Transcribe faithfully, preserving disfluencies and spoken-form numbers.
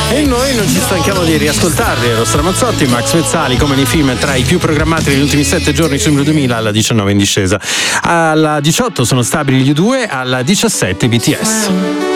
E noi non ci stanchiamo di riascoltarli. Eros Ramazzotti, Max Pezzali, come nei film tra i più programmati negli ultimi sette giorni su Numero duemila, alla diciannove in discesa. Alla diciotto sono stabili gli U due, alla diciassette B T S.